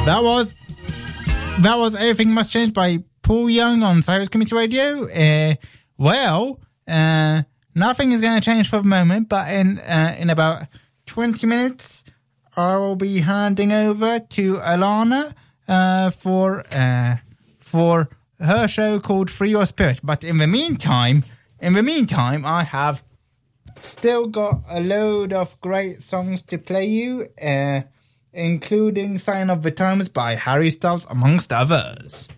That was Everything Must Change by Paul Young on Cyrus Community Radio. Nothing is going to change for the moment, but in about 20 minutes, I will be handing over to Alana for her show called Free Your Spirit. But in the meantime, I have still got a load of great songs to play you, including Sign of the Times by Harry Styles, amongst others.